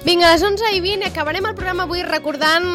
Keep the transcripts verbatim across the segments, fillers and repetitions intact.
Vinga, a les onze i vint acabarem el programa avui recordant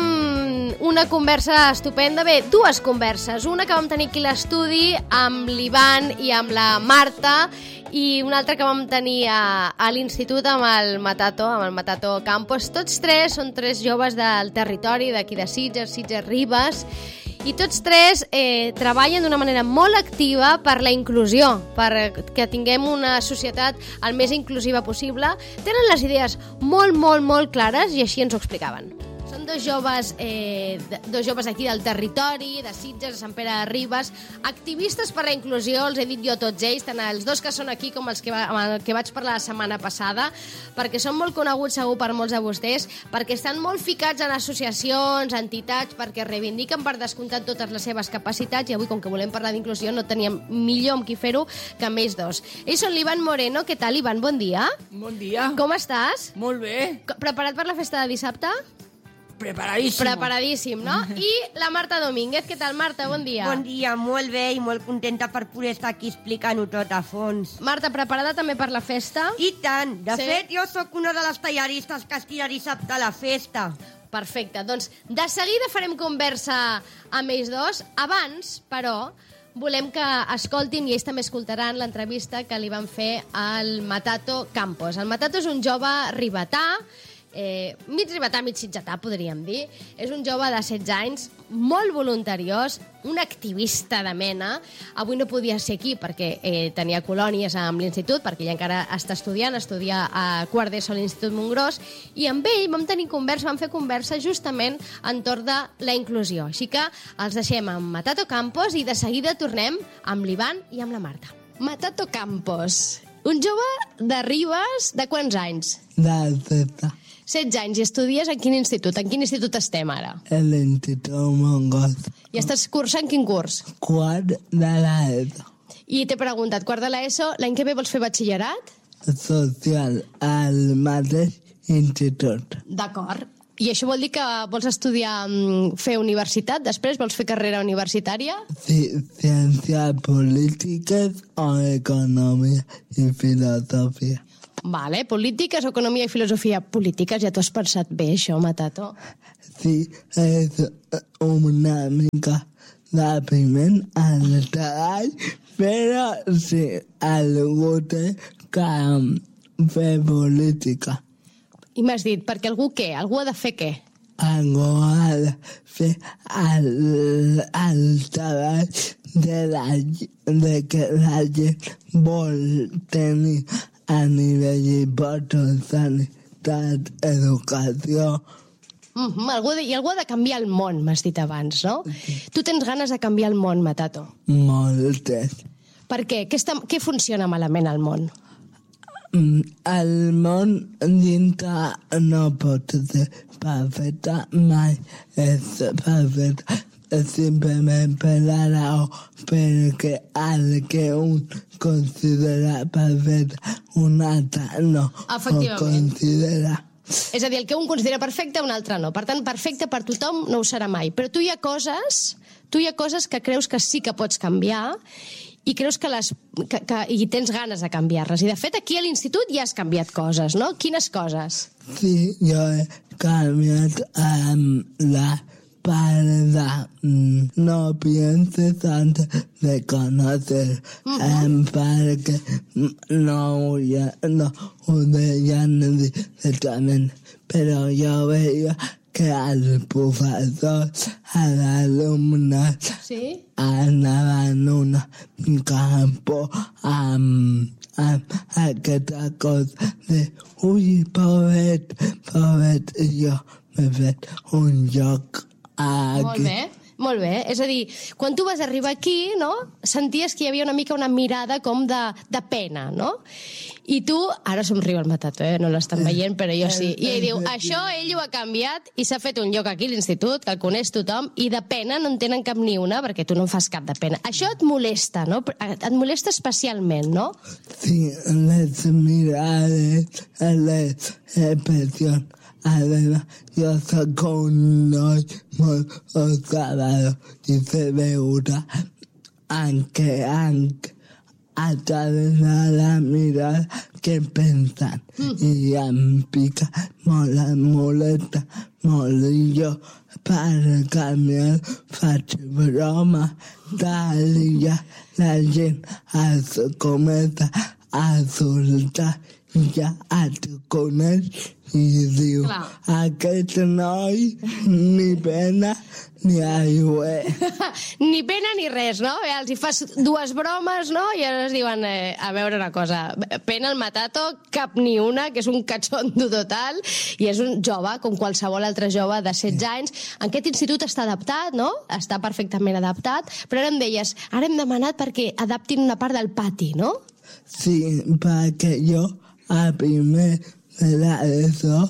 una conversa estupenda. Bé, dues converses. Una que vam tenir aquí a l'estudi amb l'Ivan i amb la Marta i una altra que vam tenir a, a l'institut amb el Matato, amb el Matato Campos. Tots tres són tres joves del territori, d'aquí de Sitges, Sitges Ribes, i tots tres eh, treballen d'una manera molt activa per la inclusió, per que tinguem una societat el més inclusiva possible. Tenen les idees molt, molt, molt clares i així ens ho explicaven. Són dos joves, eh, dos joves aquí del territori, de Sitges, de Sant Pere de Ribes, activistes per la inclusió, els he dit jo tots ells, tant els dos que són aquí com els que, va, amb els que vaig parlar la setmana passada, perquè són molt coneguts segur per molts de vostès, perquè estan molt ficats en associacions, entitats, perquè reivindiquen per descomptat totes les seves capacitats, i avui, com que volem parlar d'inclusió, no teníem millor amb qui fer-ho que amb ells dos. Ells són l'Ivan Moreno. Què tal, Ivan? Bon dia. Bon dia. Com estàs? Molt bé. Preparat per la festa de dissabte? Preparadíssim. Preparadíssim, no? I la Marta Domínguez. Què tal, Marta? Bon dia. Bon dia, molt bé i molt contenta per poder estar aquí explicant-ho tot a fons. Marta, preparada també per la festa? I tant. De Sí? fet, jo sóc una de les tallaristes que estira dissabte a la festa. Perfecte. Doncs de seguida farem conversa amb ells dos. Abans, però, volem que escoltin, i ells també escoltaran, l'entrevista que li van fer al Matato Campos. El Matato és un jove ribetà, Eh, mig ribetà, mig sitgetà, podríem dir. És un jove de setze anys, molt voluntariós, un activista de mena. Avui no podia ser aquí perquè eh, tenia colònies amb l'institut, perquè ell encara està estudiant, estudia a quart d'ESO a l'Institut Montgròs, i amb ell vam tenir conversa, vam fer conversa justament entorn de la inclusió. Així que els deixem amb Matato Campos i de seguida tornem amb l'Ivan i amb la Marta. Matato Campos, un jove de Ribes, de quants anys? De setze. setze anys, i estudies en quin institut? En quin institut estem ara? L'Institut Montgròs. I estàs cursant quin curs? Quart de l'ESO. I t'he preguntat, quart de l'ESO, l'any que ve vols fer batxillerat? Social al mateix institut. D'acord. I això vol dir que vols estudiar, fer universitat? Després vols fer carrera universitària? Sí, ciències polítiques o economia i filosofia. Vale, polítiques, economia i filosofia. Polítiques, ja t'ho has pensat bé, això, Matato? Sí, és una mica d'apriment al treball, però sí, algú té que fer política. I m'has dit, perquè algú què? Algú ha de fer què? Algú ha de fer el, el treball de, la, de que la gent vol tenir a nivell important, sanitat, educació. Mm-hmm, algú de, I algú ha de canviar el món, m'has dit abans, no? Okay. Tu tens ganes de canviar el món, Matato? Moltes. Per què? Què, està, què funciona malament al món? El món dintre no pot ser perfecte, mai és perfecte. Simplement per la raó perquè el que un considera perfecte un altre no ho considera. És a dir, el que un considera perfecte un altre no. Per tant, perfecte per tothom no ho serà mai. Però tu hi ha coses, tu hi ha coses que creus que sí que pots canviar i creus que les que, que, i tens ganes de canviar-les. I de fet aquí a l'institut ja has canviat coses, no? Quines coses? Sí, jo he canviat um, la para mm, no pienses antes de conocer, uh-huh. um, para que no, ya, no ho deien directament, però jo veia que el professor a l'alumne sí? anaven una mica por amb, amb aquesta cosa de ui, pobret, pobret, i jo m'he fet un joc aquí. Molt bé, molt bé. És a dir, quan tu vas arribar aquí, no?, senties que hi havia una mica una mirada com de, de pena, no? I tu, ara somriu el Matato, eh? No l'estan veient, però jo sí. I ell diu, això ell ho ha canviat i s'ha fet un lloc aquí a l'institut, que el coneix tothom, i de pena no en tenen cap ni una, perquè tu no en fas cap de pena. Això et molesta, no? Et molesta especialment, no? Sí, les mirades, les expressions. Además, yo soy un noi muy observador y se veurà anche, anche a través de la mirada que pensen. Mm. I em pica molt la molesta, molt i jo per canviar faig broma d'allà la gent es comença a soltar i ja et coneix i diu Clar. Aquest noi ni pena ni aigua. Ni pena ni res, no? Eh, els hi fas dues bromes, no? I ara es diuen, eh, a veure una cosa, pena el matato, cap ni una, que és un catxondo total, i és un jove, com qualsevol altre jove de setze anys. En aquest institut està adaptat, no? Està perfectament adaptat, però ara em deies, ara hem demanat perquè adaptin una part del pati, no? Sí, perquè jo a primer de l'ESO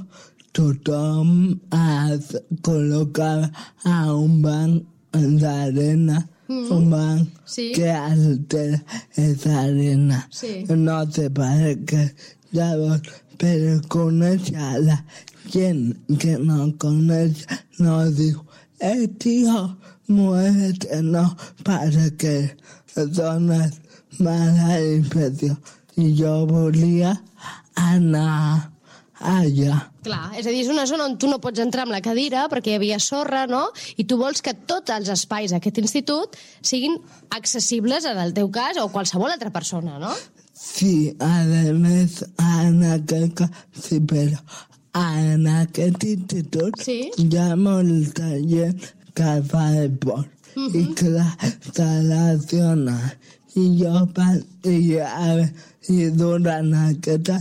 tothom es col·locava a un banc d'arena, mm. un banc sí. que altera esa arena. Sí. No sé per què. Llavors, per conèixer la gent que no coneix, no diu, eh, tio, muévete, no, perquè dones mala impressió. I jo volia anar allà. Clar, és a dir, és una zona on tu no pots entrar amb la cadira perquè hi havia sorra, no? I tu vols que tots els espais d'aquest institut siguin accessibles, en el teu cas, o qualsevol altra persona, no? Sí, a més, en aquest cas, sí, però en aquest institut sí. hi ha molta gent que fa esport. Uh -huh. I clar, se relaciona. I jo, i, a, i durant aquest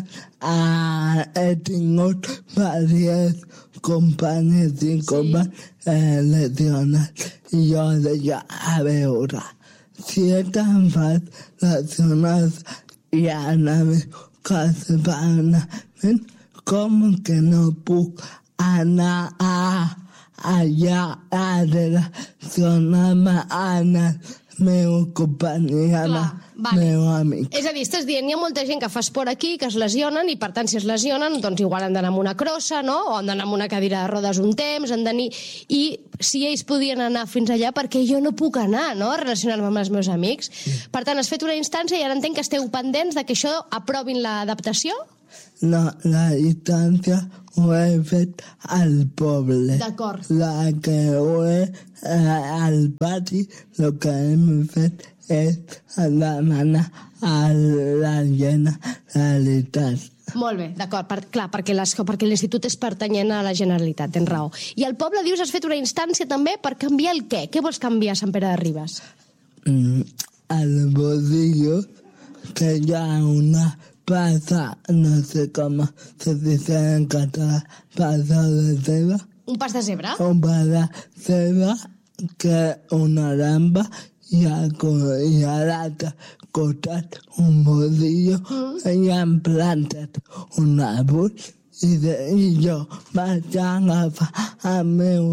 any he tingut diverses companys i companys eh, lesionats. I jo deia, a veure, si he tan fas lesionats i ara meu cas vanament, com que no puc anar a allà a relacionar-me amb el meu company, amb el meu amic. És a dir, estàs dient, hi ha molta gent que fa esport aquí, que es lesionen, i per tant, si es lesionen, doncs igual han d'anar amb una crossa, no? O han d'anar amb una cadira de rodes un temps, han d'anar... I si ells podien anar fins allà, perquè jo no puc anar, no?, a relacionar-me amb els meus amics. Sí. Per tant, has fet una instància i ara entenc que esteu pendents de que això aprovin l'adaptació? No, la instància ho he fet al poble. D'acord. La que ho he eh, al pati, el que hem fet és demanar a la Generalitat. Molt bé, d'acord, per, clar, perquè, les, perquè l'institut és pertanyent a la Generalitat, tens raó. I al poble, dius, has fet una instància també per canviar el què? Què vols canviar a Sant Pere de Ribes? Mm, el bodillo, que hi ha una plaça, no sé com se dice en català, plaça de ceba. Un pas de zebra? Un pas de ceba, que una rampa i a, i a l'altre costat un bodillo mm. i han plantat un àrbol i, de, i jo vaig agafar el meu,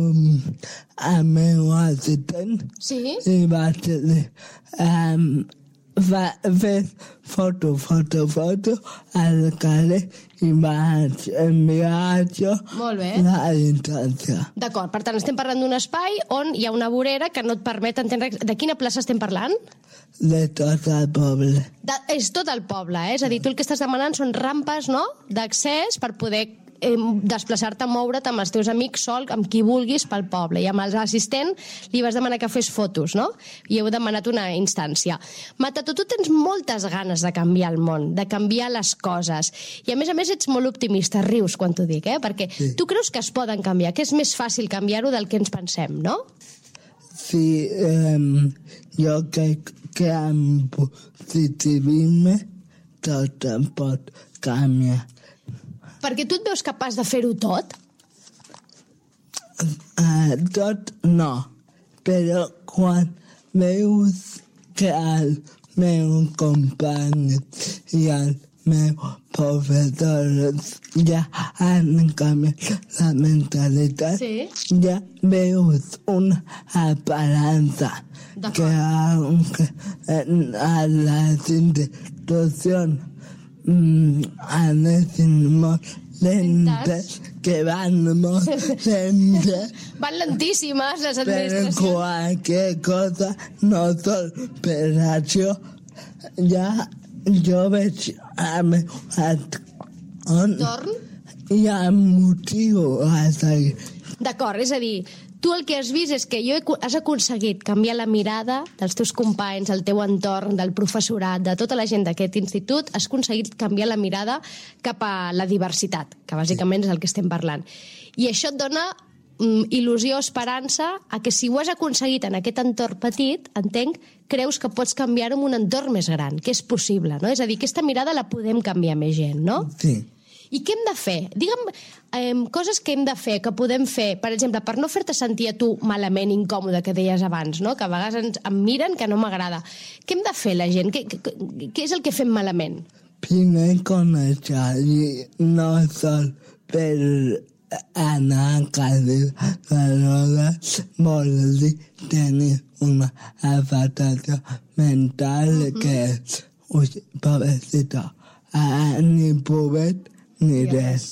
el meu assistent sí? i vaig dir um, va fer foto, foto, foto al carrer i vaig enviar això la instància. D'acord, per tant, estem parlant d'un espai on hi ha una vorera que no et permet entendre... De quina plaça estem parlant? De tot el poble. De, és tot el poble, eh? És a dir, tu el que estàs demanant són rampes, no?, d'accés per poder eh, desplaçar-te, moure't amb els teus amics sol, amb qui vulguis pel poble. I amb l'assistent li vas demanar que fes fotos, no? I heu demanat una instància. Matato, tu tens moltes ganes de canviar el món, de canviar les coses. I a més a més ets molt optimista, rius quan t'ho dic, eh? Perquè sí. Tu creus que es poden canviar, que és més fàcil canviar-ho del que ens pensem, no? Sí, eh, jo crec que amb positivisme tot em pot canviar. Perquè tu et veus capaç de fer-ho tot? Uh, tot no, però quan veus que el meu company i el meu professor ja han canviat la mentalitat, sí. Ja veus una esperança que aunque a les institucions anessin molt lentes, que van molt lentes. Van lentíssimes, les Per administracions. qualque cosa, no sol per això, ja jo veig el meu entorn Torn? i em motivo a seguir. D'acord, és a dir, tu el que has vist és que jo he, has aconseguit canviar la mirada dels teus companys, del teu entorn, del professorat, de tota la gent d'aquest institut, has aconseguit canviar la mirada cap a la diversitat, que bàsicament és el que estem parlant. I això et dona mm, il·lusió, esperança, a que si ho has aconseguit en aquest entorn petit, entenc, creus que pots canviar-ho en un entorn més gran, que és possible, no? És a dir, aquesta mirada la podem canviar més gent, no? Sí. I què hem de fer? Digue'm eh, coses que hem de fer, que podem fer, per exemple, per no fer-te sentir a tu malament, incòmode, que deies abans, no? Que a vegades ens, em miren que no m'agrada. Què hem de fer, la gent? Què, què, què és el que fem malament? Primer conèixer i no sol per anar a cadira de rodes vol dir tenir una afectació mental que és, ui, pobrecita, ah, ni pobret ni res.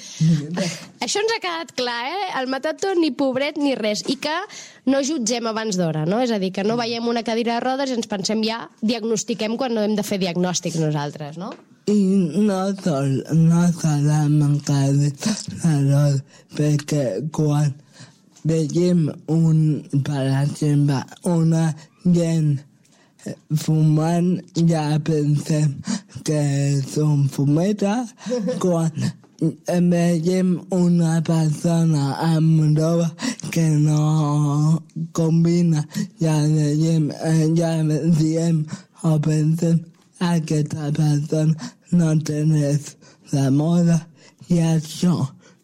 Això ens ha quedat clar, eh? El Matato ni pobret ni res. I que no jutgem abans d'hora, no? És a dir, que no veiem una cadira de rodes i ens pensem ja, diagnostiquem quan no hem de fer diagnòstics nosaltres, no? I no sol, no solem cadira de rodes, perquè quan veiem un, per exemple, una gent fumant, ja pensem que és un fumeta. Quan veiem una persona amb roba que no combina, ja veiem, ja diem o pensem aquesta persona no té res de moda, i això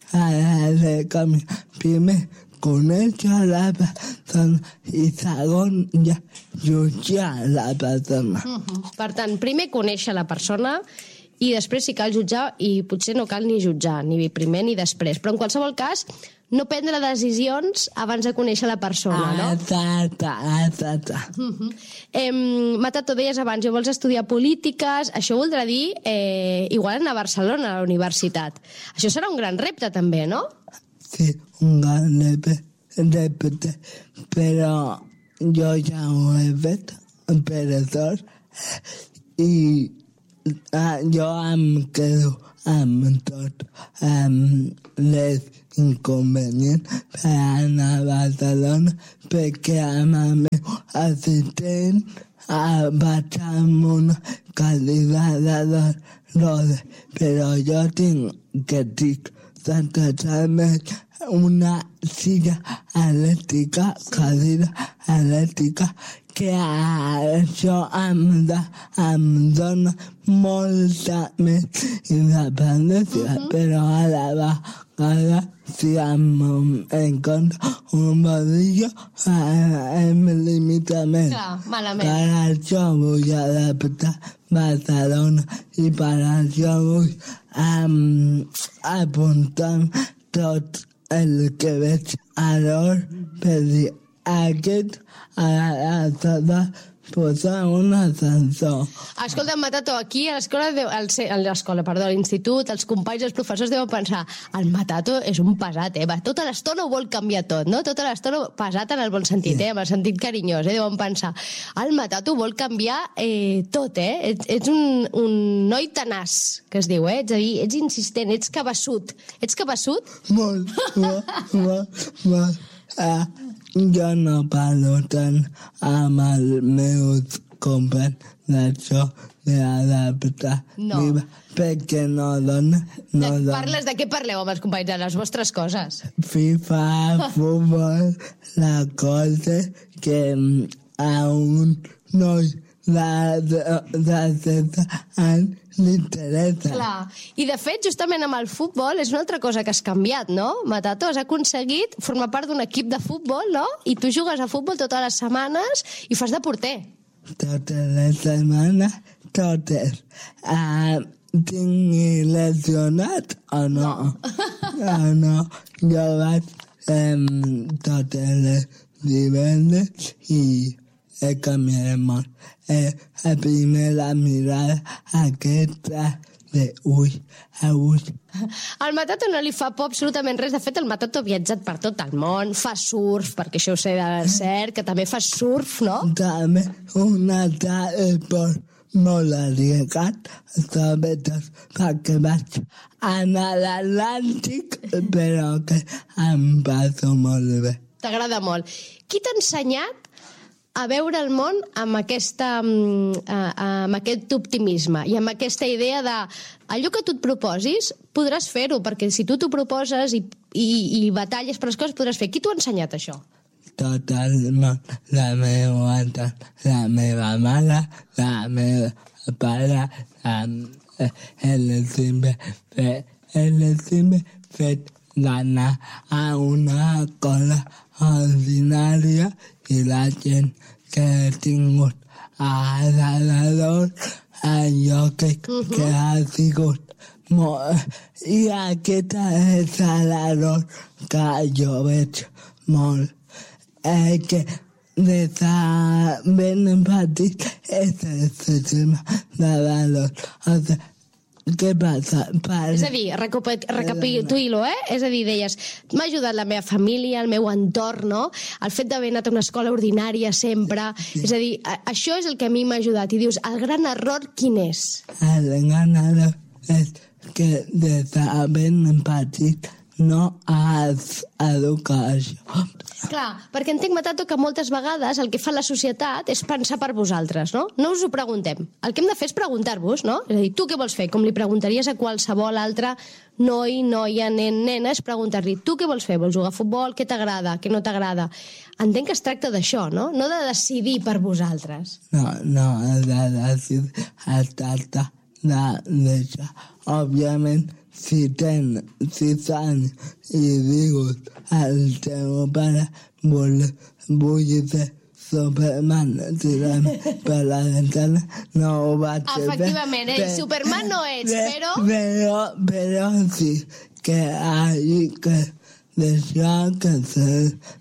ha de canviar. Primer, conèixer la persona i segon, ja jutjar la persona. Uh-huh. Per tant, primer conèixer la persona i després si cal jutjar, i potser no cal ni jutjar, ni primer ni després, però en qualsevol cas no prendre decisions abans de conèixer la persona, no? Exacte, exacte. Uh-huh. Eh, Matato, deies abans, jo vols estudiar polítiques, això voldrà dir eh, igual anar a Barcelona, a la universitat. Això serà un gran repte també, no? Sí, un gran repte, però jo ja ho he fet, per sort, i ah, jo em quedo amb tot, amb les inconvenients per anar a Barcelona, perquè amb el meu assistent vaig amb una qualitat de rodes, però jo tinc que tinc totalment una silla elèctrica, cadira elèctrica, que això em, da, em dona molta més independència, uh-huh. però a la vegada, si em encontro un bodillo, em limita més. Clar, malament. Per això vull adaptar Barcelona i per això vull um, apuntar tot el que veig a l'or per dir aquest ha de posar un ascensor. Escolta, Matato, aquí a l'escola, a l'escola, perdó, a l'institut, els companys, els professors deuen pensar, el Matato és un pesat, eh? Va, tota l'estona ho vol canviar tot, no? Tota l'estona pesat en el bon sentit, eh? En el sentit carinyós, eh? Deuen pensar, el Matato vol canviar eh, tot, eh? Ets, ets un, un noi tenaç, que es diu, eh? Ets a dir, ets insistent, ets cabeçut. Ets cabeçut? Molt, molt, molt, molt. Ah, jo no parlo tant amb els meus companys d'això d'adaptar no. l'I V A, perquè no dona... No de, dona. Parles de què parleu amb els companys, de les vostres coses? FIFA, futbol, la cosa que a un noi de, de, de setze anys l'interessa. Clar. I de fet, justament amb el futbol és una altra cosa que has canviat, no? Matato, has aconseguit formar part d'un equip de futbol, no? I tu jugues a futbol totes les setmanes i fas de porter. Totes les setmanes, totes. Uh, tinc lesionat o no? No, uh, no. Jo vaig um, totes les divendres i he canviat molt. Eh, a primer la mirada aquesta de ull a ull. Al Matato no li fa por absolutament res. De fet, el Matato ha viatjat per tot el món, fa surf, perquè això ho sé de cert, que també fa surf, no? També un altre esport molt arriesgat, sobretot perquè vaig anar a l'Atlàntic, però que em passo molt bé. T'agrada molt. Qui t'ha ensenyat a veure el món amb, aquesta, amb aquest optimisme i amb aquesta idea de allò que tu et proposis podràs fer-ho, perquè si tu t'ho proposes i, i, i batalles per les coses podràs fer. Qui t'ho ha ensenyat, això? Tot el món, la meva la meva mare, la meva pare, el simple fet, el simple fet d'anar a una escola ordinària i la gent que he tingut a l'alrededor, allò que, uh-huh. que ha sigut molt... I aquesta és l'error que jo veig molt. Eh, que des de ben petit és el sistema de valors. O sigui, què passa? Per... És a dir, recapitulo, eh? És a dir, deies, m'ha ajudat la meva família, el meu entorn, no? El fet d'haver anat a una escola ordinària sempre. Sí. És a dir, això és el que a mi m'ha ajudat. I dius, el gran error quin és? El gran error és que des de ben petit no has educat això. Clar, perquè entenc, Matato, que moltes vegades el que fa la societat és pensar per vosaltres, no? No us ho preguntem. El que hem de fer és preguntar-vos, no? És a dir, tu què vols fer? Com li preguntaries a qualsevol altre noi, noia, nen, nena, és preguntar-li, tu què vols fer? Vols jugar a futbol? Què t'agrada? Què no t'agrada? Entenc que es tracta d'això, no? No de decidir per vosaltres. No, no, de decidir es tracta d'això. Òbviament, si tens sis anys i dius al teu pare vull, vull ser Superman, tirant per la ventana, no ho vaig fer. Efectivament, eh? Superman no ets, però... Però, però sí que hay que deixar que se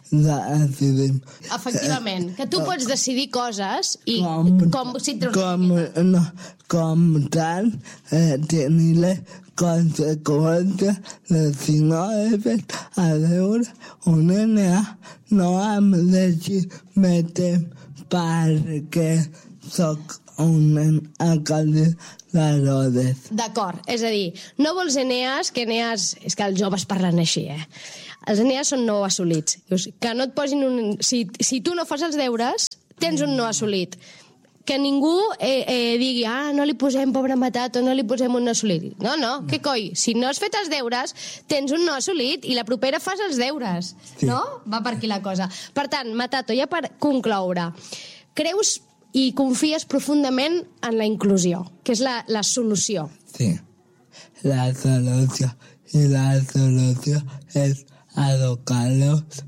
decidim. Efectivament, que tu pots decidir coses i com, com si et treus com, no, com tant eh, tenir-le conseqüències de si no he fet a veure un N A no em deixi més temps perquè soc un nen a Caldes de Rodes. D'acord, és a dir, no vols N As, que N As... És que els joves parlen així, eh? Els N As són no assolits. Que no et posin un... Si, si tu no fas els deures, tens un no assolit. Que ningú eh, eh, digui, ah, no li posem pobre Matato, no li posem un no assolit. No, no, què coi? Si no has fet els deures, tens un no assolit i la propera fas els deures. Sí. No? Va per aquí la cosa. Per tant, Matato, ja per concloure, creus i confies profundament en la inclusió, que és la, la solució. Sí, la solució. I la solució és educar-los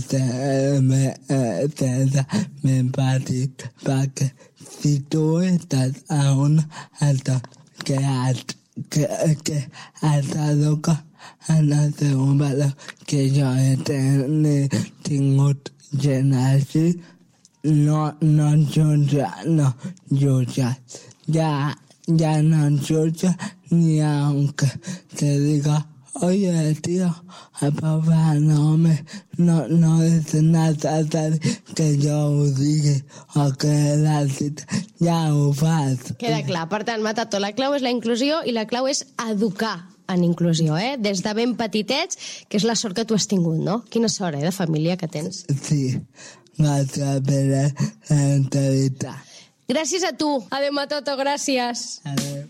sense ben petit, perquè si tu estàs a un altre que has, que, que has d'educar en el seu valor, que jo he ten, tingut gent així, no, no jutja, no jutja. Ja, ja no jutja ni aunque te diga, oye, tío, papá, no me, no, no es nada que jo ho digui o que la cita ja ho fas. Queda clar. Per tant, Matato, la clau és la inclusió i la clau és educar en inclusió, eh? Des de ben petitets, que és la sort que tu has tingut, no? Quina sort, eh, de família que tens. Sí, gràcies per l'entrevista. Gràcies a tu. Adéu, Matato, gràcies. Adéu.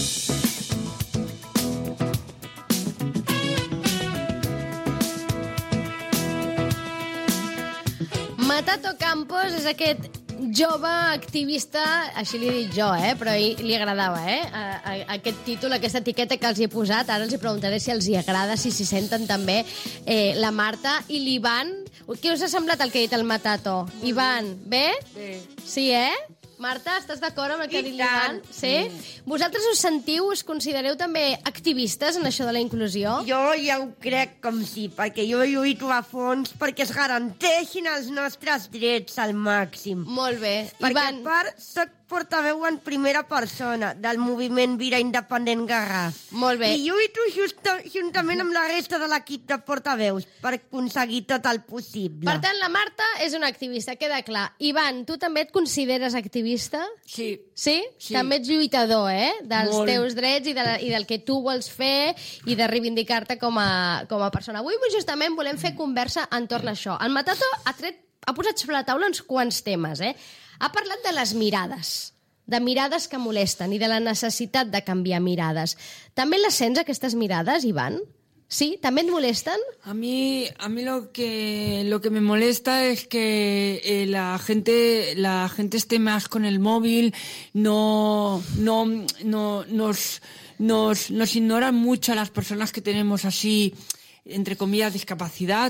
Matato Campos és aquest jove activista, així li he dit jo, eh? Però li agradava, eh? A, a, aquest títol, aquesta etiqueta que els hi he posat. Ara els hi preguntaré si els hi agrada, si s'hi senten també eh, la Marta i l'Ivan. Què us ha semblat el que ha dit el Matato? Ivan, bé? Bé. Sí, eh? Marta, estàs d'acord amb el que ha dit l'Ivan? Sí? Vosaltres us sentiu, us considereu també activistes en això de la inclusió? Jo ja ho crec com sí, perquè jo lluito a fons perquè es garanteixin els nostres drets al màxim. Molt bé. Perquè Ivan... a part soc portaveu en primera persona del moviment Vira Independent Garraf. Molt bé. I lluito justa, juntament amb la resta de l'equip de portaveus per aconseguir tot el possible. Per tant, la Marta és una activista, queda clar. Ivan, tu també et consideres activista? Sí. Sí? Sí. També ets lluitador, eh? Dels Molt. teus drets i, de la, i del que tu vols fer i de reivindicar-te com a, com a persona. Avui justament volem fer conversa entorn a això. El Matato ha, tret, ha posat sobre la taula uns quants temes, eh? Ha parlat de les mirades, de mirades que molesten i de la necessitat de canviar mirades. També les sents, aquestes mirades, Ivan? Sí? ¿También molestan? A mí, a mí lo que lo que me molesta es que eh, la gente la gente esté más con el móvil, no no no nos nos nos ignoran mucho a las personas que tenemos así, entre comillas, discapacidad.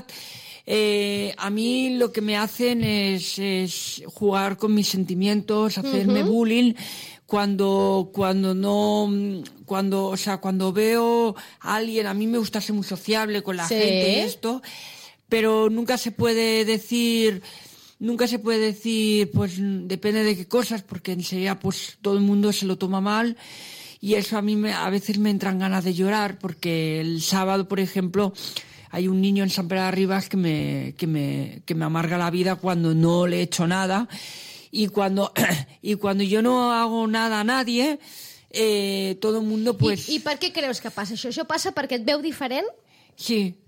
Eh, a mí lo que me hacen es, es jugar con mis sentimientos, hacerme uh-huh. bullying cuando cuando no cuando o sea cuando veo a alguien. A mí me gusta ser muy sociable con la ¿Sí? gente y esto, pero nunca se puede decir nunca se puede decir pues depende de qué cosas, porque enseguida pues todo el mundo se lo toma mal. Y eso a mí me, a veces me entran ganas de llorar, porque el sábado, por ejemplo, hay un niño en San Pedro de Ribas que me, que me, que me amarga la vida cuando no le he hecho nada. Y cuando, y cuando yo no hago nada a nadie, eh, todo el mundo pues... I, I per què creus que passa això? Això passa perquè et veu diferent? Sí.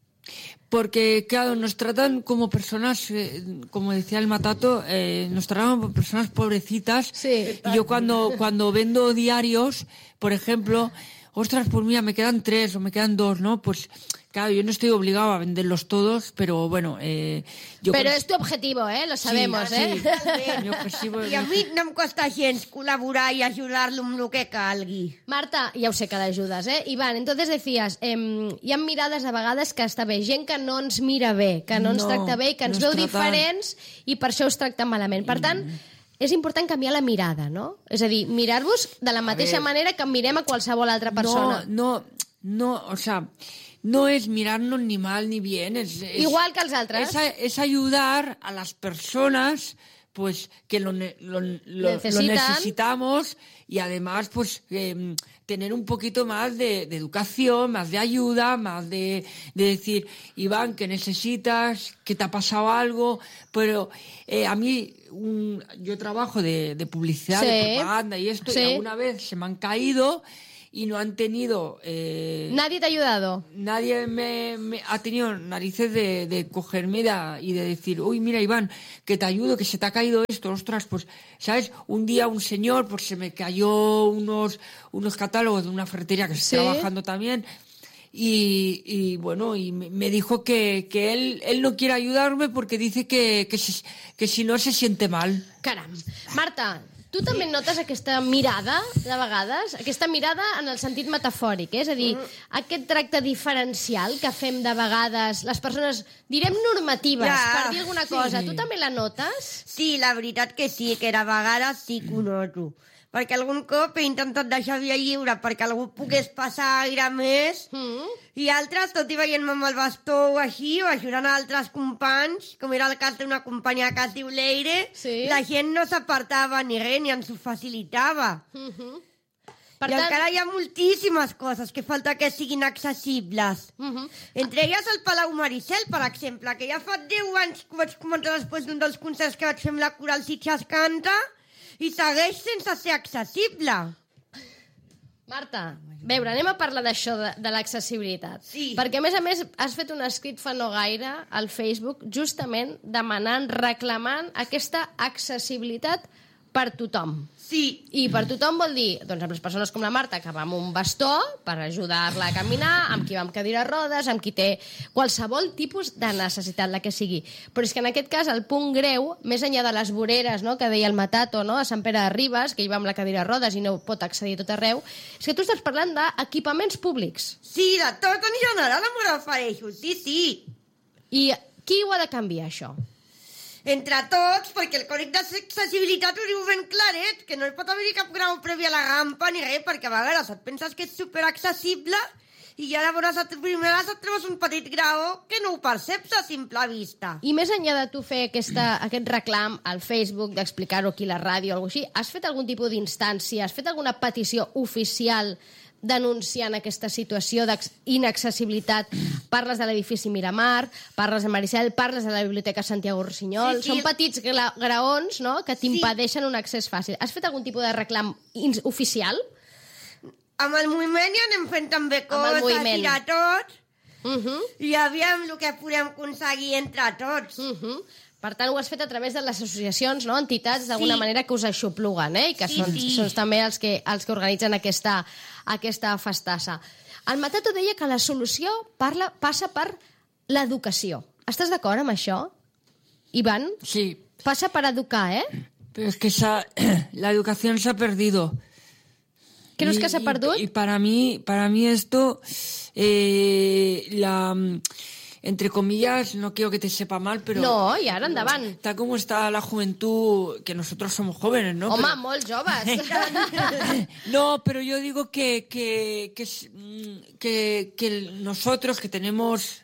Porque, claro, nos tratan como personas, eh, como decía el Matato, eh, nos tratan como personas pobrecitas. Sí. Y yo cuando, cuando vendo diarios, por ejemplo, ostras, pues mira, me quedan tres o me quedan dos, ¿no? Pues, claro, yo no estoy obligado a venderlos todos, pero bueno... Eh, yo Pero con... es tu objetivo, ¿eh? Lo sabemos, sí, ¿eh? Sí. Mi objetivo I a mi no em costa gens col·laborar i ajudar-lo amb el que calgui. Marta, ya sé que l'ajudes, eh? Iván, entonces decías, eh, hi ha mirades a vegades que està bé, gent que no ens mira bé, que no, no ens tracta bé i que ens no veu ens trata... diferents i per això us tracta malament. Per tant, és important canviar la mirada, no? És a dir, mirar-vos de la mateixa manera que mirem a qualsevol altra persona. No, no, no, o sea... No es mirarnos ni mal ni bien. Es, es, Igual que els altres. Es, es ayudar a las personas pues que lo, lo, lo, lo necesitamos, y además pues eh, tener un poquito más de, de educación, más de ayuda, más de, de decir, Iván, que necesitas, que te ha pasado algo. Pero eh, a mí, un, yo trabajo de, de publicidad, sí. de propaganda y esto, sí. y alguna vez se me han caído y no han tenido... Eh, ¿Nadie te ha ayudado? Nadie me, me ha tenido narices de, de cogerme y de decir, uy, mira, Iván, que te ayudo, que se te ha caído esto, ostras, pues, ¿sabes? Un día un señor, pues se me cayó unos, unos catálogos de una ferretería que ¿Sí? estoy trabajando también, y, y bueno, y me dijo que, que él, él no quiere ayudarme porque dice que, que, si, que si no se siente mal. Caram. Marta, tu també notes aquesta mirada, de vegades, aquesta mirada en el sentit metafòric, eh? És a dir, aquest tracte diferencial que fem de vegades les persones, direm normatives, Ja, per dir alguna cosa, sí. tu també la notes? Sí, la veritat que sí, que de vegades sí que ho noto. Perquè algun cop he intentat deixar via lliure perquè algú pogués passar aire més, Mm. i altres, tot i veient-me amb el bastó o així, o ajudant a altres companys, com era el cas d'una companya que es diu Leire, Sí. la gent no s'apartava ni res, ni ens ho facilitava. Mm-hmm. Per I tant... encara hi ha moltíssimes coses que falta que siguin accessibles. Mm-hmm. Entre elles el Palau Maricel, per exemple, que ja fa deu anys que ho vaig comentar després d'un dels concerts que vaig fer amb la Coral Sitges Canta, i segueix sense ser accessible. Marta, veure, anem a parlar d'això, de, de l'accessibilitat. Sí. Perquè, a més a més, has fet un escrit fa no gaire al Facebook justament demanant, reclamant aquesta accessibilitat per tothom. Sí. I per tothom vol dir, doncs, amb les persones com la Marta, que va amb un bastó per ajudar-la a caminar, amb qui va amb cadira de rodes, amb qui té qualsevol tipus de necessitat, la que sigui. Però és que en aquest cas el punt greu, més enllà de les voreres, no?, que deia el Matato, no?, a Sant Pere de Ribes, que hi va amb la cadira de rodes i no pot accedir a tot arreu, és que tu estàs parlant d'equipaments públics. Sí, de tot en general em refereixo, sí, sí. I qui ho ha de canviar, això? Entre tots, perquè el còdic d'accessibilitat ho diu ben claret, que no hi pot haver cap grau previ a la rampa ni res, perquè a vegades et penses que és superaccessible i llavors a primera et trobes un petit graó que no ho perceps a simple vista. I més enllà de tu fer aquesta, aquest reclam al Facebook, d'explicar-ho aquí a la ràdio o alguna cosa així, has fet algun tipus d'instància, has fet alguna petició oficial denunciant aquesta situació d'inaccessibilitat? Parles de l'edifici Miramar, parles de Maricel, parles de la Biblioteca Santiago Rossinyol. Sí, sí. Són petits gra graons, no?, que t'impedeixen sí. un accés fàcil. Has fet algun tipus de reclam oficial? Amb el moviment ja anem fent també coses, tirar tots, uh -huh. i aviam el que podem aconseguir entre tots. Uh -huh. Per tant, ho has fet a través de les associacions, no?, entitats, d'alguna sí. manera que us aixopluguen, eh?, i que sí, són, sí. són també els que, els que organitzen aquesta, aquesta festassa. El Matato deia que la solució parla, passa per l'educació. Estàs d'acord amb això, Iván? Sí. Passa per educar, eh? Pero es que esa, la educación se ha perdido. ¿Crees que se ha perdido? Y, y para mí, para mí esto, eh, la, entre comillas, no quiero que te sepa mal, pero... No, y ahora andaban. Está como está la juventud, que nosotros somos jóvenes, ¿no? Home, pero... molt joves. No, pero yo digo que, que, que, que, que nosotros que tenemos...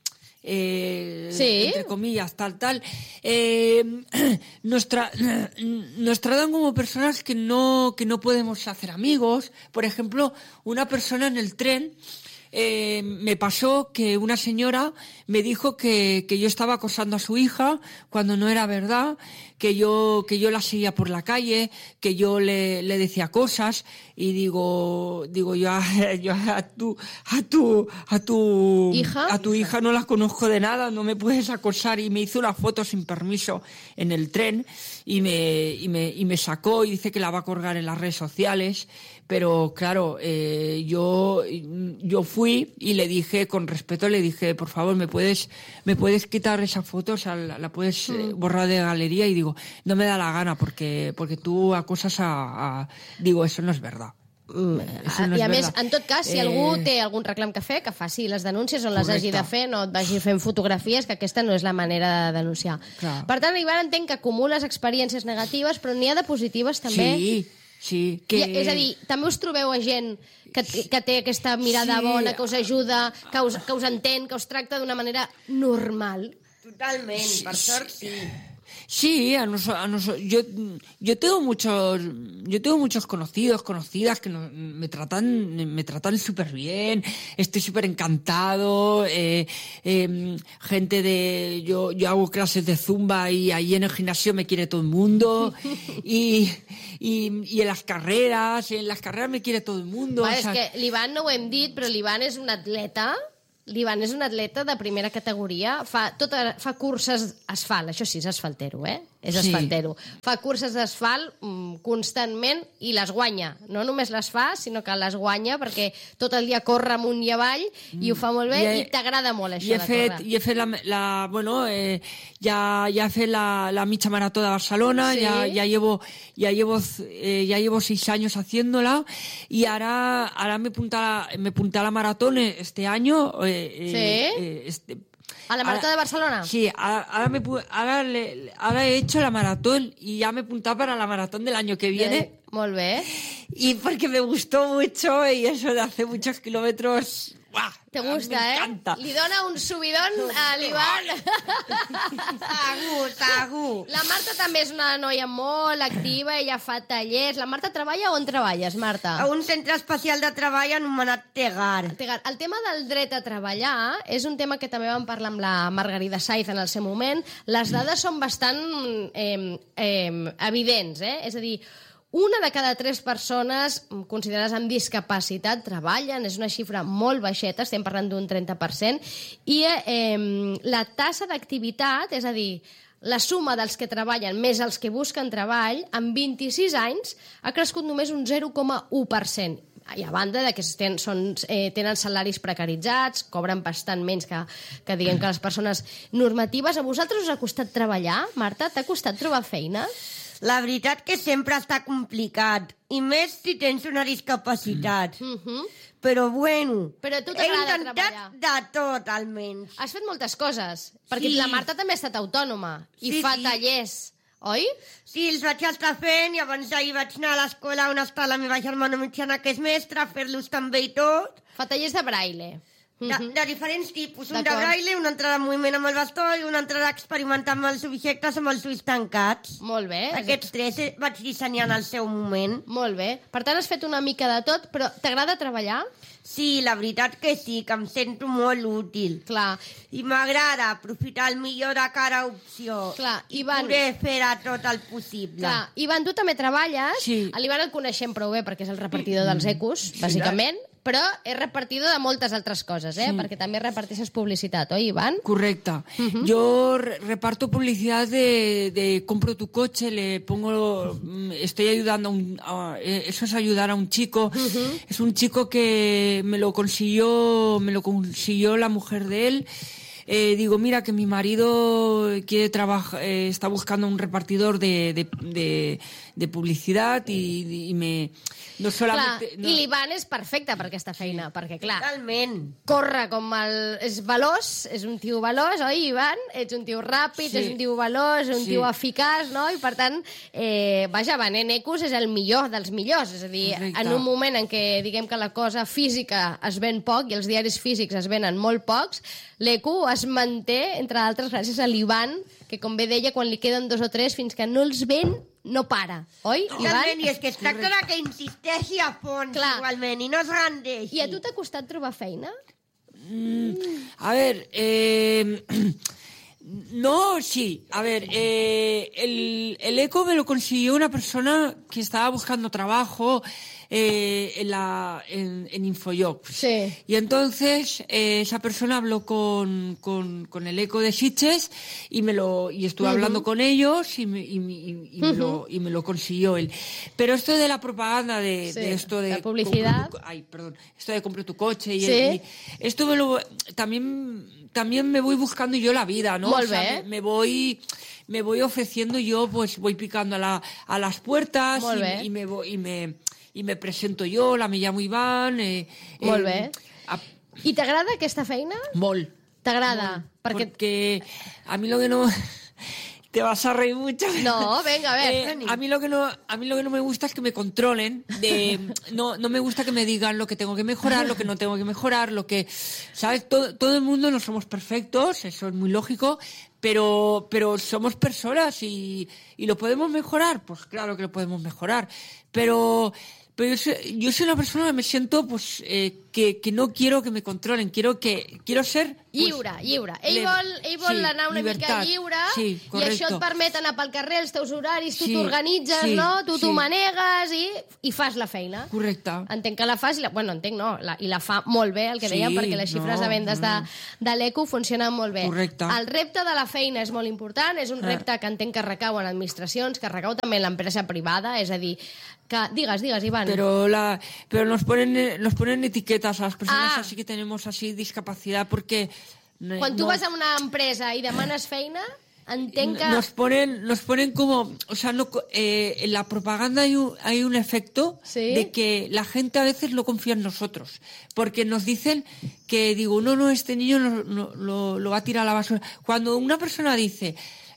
Eh, sí. entre comillas, tal, tal, eh, nos, tra nos tratan como personas que no, que no podemos hacer amigos. Por ejemplo, una persona en el tren, eh, me pasó que una señora me dijo que, que yo estaba acosando a su hija cuando no era verdad, que yo, que yo la seguía por la calle, que yo le, le decía cosas, y digo, digo yo, a, yo a tu, a tu, a tu hija, a tu hija no la conozco de nada, no me puedes acosar, y me hizo una foto sin permiso en el tren y me, y me, y me sacó y dice que la va a colgar en las redes sociales, pero claro, eh, yo, yo fui y le dije, con respeto le dije, por favor, me puedes, me puedes quitar esa foto, o sea, la, la puedes eh, borrar de galería, y digo, no me da la gana porque, porque tú acosas a, a... Digo, eso no es verdad. Mm, no I a més, en tot cas, si eh... algú té algun reclam que fer, que faci les denúncies on les hagi de fer, no et vagi fent fotografies, que aquesta no és la manera de denunciar. Clar. Per tant, Ivan, entenc que acumules experiències negatives, però n'hi ha de positives també. Sí, sí. Que... I, és a dir, també us trobeu a gent que, que té aquesta mirada sí. bona, que us ajuda, que us, que us entén, que us tracta d'una manera normal. Totalment, sí, per sort sí. Sí, a noso, a noso, yo, yo tengo muchos, yo tengo muchos conocidos, conocidas que no, me tratan, me tratan súper bien, estoy súper encantado, eh, eh, gente de, yo, yo hago clases de zumba y ahí en el gimnasio me quiere todo el mundo, y, y, y en las carreras, en las carreras me quiere todo el mundo. Va, o sea, és que l'Ivan no ho hem dit, però l'Ivan és un atleta. L'Ivan és un atleta de primera categoria, fa, tota, fa curses asfalt, això sí, és asfaltero, eh? És sí. asfaltero. Fa curses d'asfalt mm, constantment i les guanya. No només les fa, sinó que les guanya perquè tot el dia corre amunt i avall i ho fa molt bé. I, he, i t'agrada molt això i he de fet, córrer. I he fet la, la bueno, eh, ja, ja he fet la, la mitja marató de Barcelona, ¿Sí? ya, ya llevo, ya llevo, eh, ya llevo seis años haciéndola, y ahora, ahora me apunté a la, me apunté a la maratón este año. Eh, ¿Sí? Eh, este, ¿A la maratón ahora, de Barcelona? Sí, ahora, ahora, me, ahora, le, ahora he hecho la maratón y ya me he apuntado para la maratón del año que viene. Eh, molt bé. Y porque me gustó mucho, y eso de hacer muchos kilómetros... ¡Buah! Te gusta, me eh? encanta. Li dona un subidón a l'Ivan. Segur, segur. La Marta també és una noia molt activa, ella fa tallers. La Marta treballa on treballes, Marta? A un centre especial de treball anomenat Tegar. Tegar. El tema del dret a treballar és un tema que també vam parlar amb la Margarida Saiz en el seu moment. Les dades són bastant eh, eh, evidents, eh? És a dir, una de cada tres persones considerades amb discapacitat treballen, és una xifra molt baixeta, estem parlant d'un trenta per cent, i eh, la tassa d'activitat, és a dir, la suma dels que treballen més els que busquen treball, en vint-i-sis anys ha crescut només un zero coma u per cent. I a banda de que ten, són, eh, tenen salaris precaritzats, cobren bastant menys que, que diguem que les persones normatives. A vosaltres us ha costat treballar, Marta? T'ha costat trobar feina? La veritat que sempre està complicat, i més si tens una discapacitat. Mm -hmm. Però bueno, Però a tu he t'agrada intentat treballar. de tot, almenys. Has fet moltes coses, perquè Sí. la Marta també ha estat autònoma i Sí, fa sí. tallers oi? Sí, els vaig estar fent i abans d'ahir vaig anar a l'escola on està la meva germana mitjana, que és mestra, a fer-los també i tot. Fa tallers de braille. De, de diferents tipus, un de D'acord. braille, un altre de moviment amb el bastó i un altre d'experimentar amb els objectes amb els ulls tancats. Molt bé. Aquests tres eh, vaig dissenyar en el seu moment. Molt bé. Per tant, has fet una mica de tot, però t'agrada treballar? Sí, la veritat que sí, que em sento molt útil. Clar. I m'agrada aprofitar el millor de cada opció. Clar, i Ivan. poder fer a tot el possible. Clar. Ivan, tu també treballes. Sí. L'Ivan el coneixem prou bé perquè és el repartidor dels ecos, bàsicament, però és repartidor de moltes altres coses, eh? Sí. Perquè també reparteixes publicitat, oi, Ivan? Correcta. Yo re- reparto publicidad de, de compro tu coche, le pongo, mm, estoy ayudando a un, a- eh, eso es ayudar a un chico. Es un chico que me lo consiguió, me lo consiguió la mujer de él. Eh, digo, mira que mi marido quiere trabajar, eh, está buscando un repartidor de, de, de, de publicidad y, y me no Clar, solamente no- i l'Ivan és perfecte per aquesta feina, perquè, clar, Totalment. corre com el... és veloç, és un tio veloç, oi, Ivan? Ets un tio ràpid, Sí. és un tio veloç, un Sí. tio eficaç, no? I, per tant, eh, vaja, venent ecos és el millor dels millors. És a dir, Correcte. en un moment en què diguem que la cosa física es ven poc i els diaris físics es venen molt pocs, l'eco es manté, entre altres, gràcies a l'Ivan, que, com bé deia, quan li queden dos o tres, fins que no els ven, no para. Oi, Ivan? Totalment, i és que es tracta de que insisteixi a fons, Clar. igualment, i no es rendeixi. I a tu t'ha costat trobar feina? A ver, eh, no, sí. A ver, eh, el, el eco me lo consiguió una persona que estaba buscando trabajo eh, en, la, en, en Infojobs. Sí. Y entonces eh, esa persona habló con, con, con el eco de Sitges y me lo y estuve hablando con ellos y me, y, y- y me lo, y me lo consiguió él. Pero esto de la propaganda de, Sí, de esto de la publicidad. compro tu- ay, perdón, esto de compro tu coche y, Sí. y esto me lo también también me voy buscando yo la vida, ¿no? Molt O sea, bé. me, me voy me voy ofreciendo yo, pues voy picando a, la, a las puertas Molt bé. y, y me voy y me y me presento yo, la me llamo Iván. Eh, Molt eh, bé. a- I t'agrada aquesta feina? Molt. T'agrada? Perquè... Porque a mí lo que no te vas a reír mucho. No, venga, a ver. Eh, a mí lo que no a mí lo que no me gusta es que me controlen. De, no no me gusta que me digan lo que tengo que mejorar, lo que no tengo que mejorar, lo que sabes. Todo, todo el mundo no somos perfectos, eso es muy lógico. Pero pero somos personas y y lo podemos mejorar, pues claro que lo podemos mejorar. Pero Pero yo soy, yo soy una persona que me siento, pues, eh, que, que no quiero que me controlen, quiero que quiero ser... Pues, Lliure, lliure. Ell le- vol, ell vol sí, anar una llibertat. mica lliure Sí, i correcto. això et permet anar pel carrer, els teus horaris, tu Sí, t'organitzes, sí, no? Tu t'ho sí. manegues i, i fas la feina. Correcte. Entenc que la fas, i la, bueno, entenc no, la, i la fa molt bé, el que Sí, dèiem, perquè les xifres no, de vendes no. de, de l'Eco funcionen molt bé. Correcte. El repte de la feina és molt important, és un Ah. repte que entenc que recau en administracions, que recau també en l'empresa privada, és a dir, que... Digues, digues, Ivan. Pero la pero nos ponen nos ponen etiquetas a las personas Ah. así que tenemos así discapacidad porque no- Quan tu no- vas a una empresa i demanes feina, entenc que... nos ponen nos ponen como, o sea, no co- eh, en la propaganda hay un, hay un efecto Sí. de que la gente a veces no confía en nosotros porque nos dicen que digo no no este niño no- no- lo, lo va a tirar a la basura. Cuando una persona dice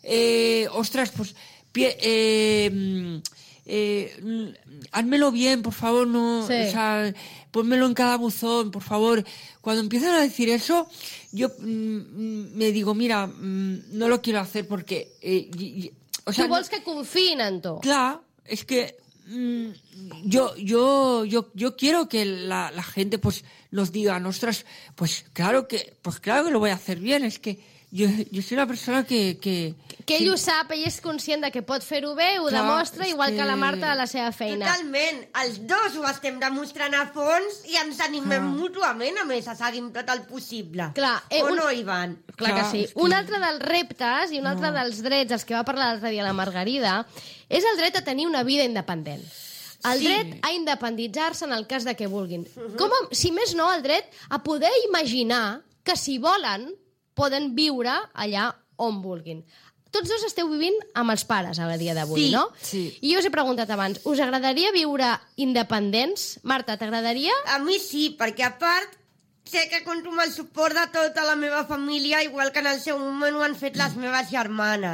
eh, ostras pues pie- eh, mm, eh, mm, házmelo bien, por favor, no, Sí. o sea, pónmelo en cada buzón, por favor. Cuando empiezan a decir eso, yo mm, mm, me digo, mira, mm, no lo quiero hacer porque, eh, y- y- o sea, Tu vols que confiïn en tu. claro, es que mm, yo, yo, yo, yo quiero que la, la gente, pues, nos diga, ostras, pues, claro que, pues, claro que lo voy a hacer bien. Es que yo, yo soy una persona que, que Que ell ho sap, ell és conscient de que pot fer-ho bé, ho Clar, demostra, és igual que... que la Marta a la seva feina. Totalment. Els dos ho estem demostrant a fons i ens animem Ah. mútuament, a més, a seguir amb tot el possible. Clar, eh, o un- no, Ivan? Clar que Clar, sí. és que- Un altre dels reptes i un altre dels drets, els que va parlar l'altre dia la Margarida, és el dret a tenir una vida independent. El Sí. dret a independitzar-se en el cas de que vulguin. Com a, si més no, el dret a poder imaginar que, si volen, poden viure allà on vulguin. Tots dos esteu vivint amb els pares a dia d'avui, Sí, no? sí. I jo us he preguntat abans, us agradaria viure independents? Marta, t'agradaria? A mi sí, perquè a part sé que compto amb el suport de tota la meva família, igual que en el seu moment ho han fet les meves germanes.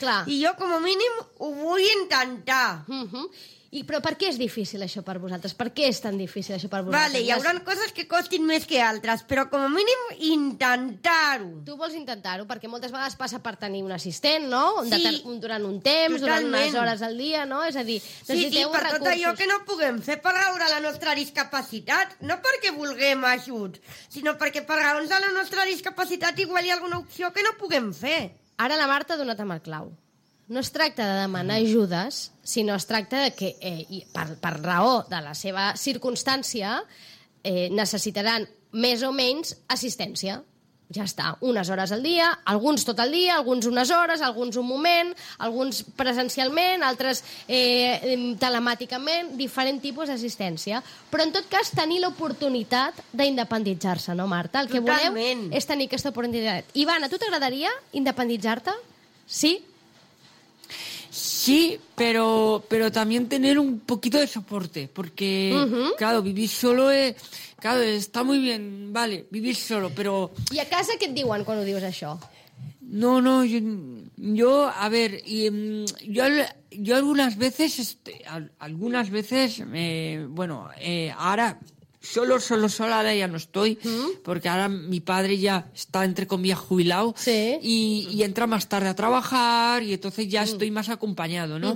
Clar. I jo, com a mínim, ho vull intentar. Uh -huh. I, però per què és difícil això per vosaltres? Per què és tan difícil això per vosaltres? Vale, hi haurà coses que costin més que altres, però com a mínim intentar-ho. Tu vols intentar-ho, perquè moltes vegades passa per tenir un assistent, no? Sí, un, durant un temps, totalment. durant unes hores al dia, no? És a dir, Sí, sí, necessiteu per recursos. tot allò que no puguem fer per raó de la nostra discapacitat. No perquè vulguem ajuts, sinó perquè per raons de la nostra discapacitat igual hi ha alguna opció que no puguem fer. Ara la Marta ha donat amb el clau. No es tracta de demanar ajudes, sinó es tracta de que, eh, i per, per raó de la seva circumstància, eh, necessitaran més o menys assistència. Ja està, unes hores al dia, alguns tot el dia, alguns unes hores, alguns un moment, alguns presencialment, altres eh, telemàticament, diferent tipus d'assistència. Però, en tot cas, tenir l'oportunitat d'independitzar-se, no, Marta? El que Totalment. voleu és tenir aquesta oportunitat. Ivana, a tu t'agradaria independitzar-te? Sí? Sí, pero, pero también tener un poquito de soporte, porque, Uh-huh. claro, vivir solo es... Claro, está muy bien, vale, vivir solo, pero... I a casa què et diuen quan ho dius, això? No, no, yo, yo a ver, y, mm, yo, al- yo algunas veces, este, al- algunas veces, eh, bueno, eh, ahora solo, solo, solo, ahora ya no estoy, porque ahora mi padre ya está, entre comillas, jubilado, Sí. y, y entra más tarde a trabajar, y entonces ya estoy más acompañado, ¿no?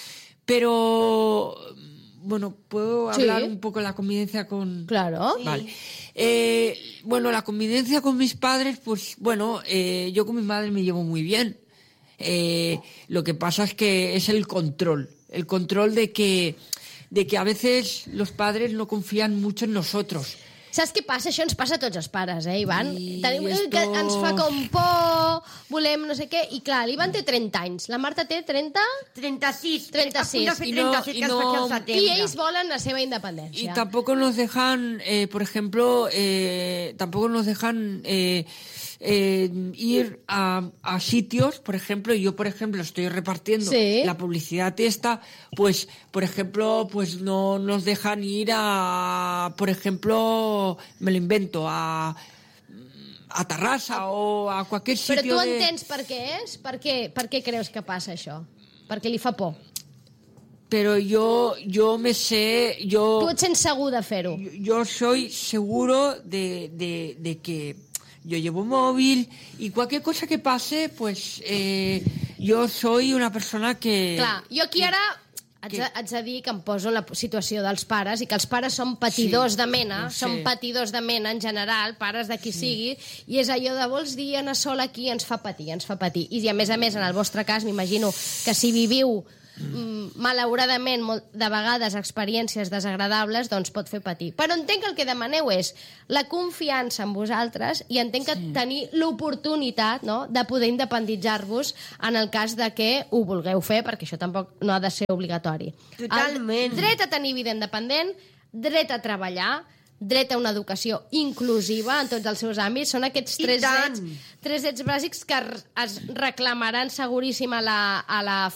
Pero, bueno, ¿puedo Sí. hablar un poco de la convivencia con...? Claro. Vale. Eh, bueno, la convivencia con mis padres, pues bueno, eh, yo con mi madre me llevo muy bien. Eh, lo que pasa es que es el control, el control de que, de que a veces los padres no confían mucho en nosotros. Saps què passa? Això ens passa a tots els pares, eh, Ivan? I Tenim, esto- que ens fa com por, volem no sé què, i clar, l'Ivan té trenta anys, la Marta té trenta, trenta-sis. trenta-sis. A punt de fer I no- trenta-set, i que es no- faig al i setembre. ells volen la seva Y independència. tampoco nos dejan, eh, por ejemplo, eh, tampoco nos dejan eh, eh, ir a, a sitios, por ejemplo, yo, por ejemplo, estoy repartiendo Sí. la publicidad esta, pues, por ejemplo, pues no nos dejan ir a, por ejemplo, me lo invento, a, a Tarrasa o a cualquier Però sitio tu de... entens per què és? Per què, per què creus que passa això? Perquè li fa por. Pero yo, yo me sé, yo... Tu et sents segur de fer-ho. Yo, yo soy seguro de, de, de que yo llevo móvil y cualquier cosa que pase, pues eh, yo soy una persona que... Clar, jo aquí ara haig de, haig de dir que em poso en la situació dels pares i que els pares són patidors Sí, de mena, ho sé. són patidors de mena en general, pares de qui sigui, i és allò de vols dir anar sol aquí ens fa patir, ens fa patir. I a més a més, en el vostre cas, m'imagino que si viviu mm, malauradament molt, de vegades experiències desagradables, doncs pot fer patir. Però entenc que el que demaneu és la confiança en vosaltres i entenc que sí. tenir l'oportunitat, no?, de poder independitzar-vos en el cas de que ho vulgueu fer, perquè això tampoc no ha de ser obligatori. Totalment. El dret a tenir vida independent, dret a treballar, dret a una educació inclusiva en tots els seus àmbits. Són aquests I tres tant. drets, tres drets bàsics que es reclamaran seguríssim a la, a la